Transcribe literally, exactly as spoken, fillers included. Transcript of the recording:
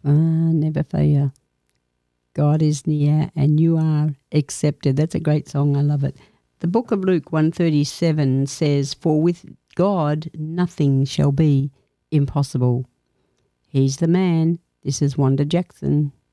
Ah, never fear. God is near and you are accepted. That's a great song. I love it. The book of Luke one thirty-seven says, for with God nothing shall be impossible. He's the man. This is Wanda Jackson.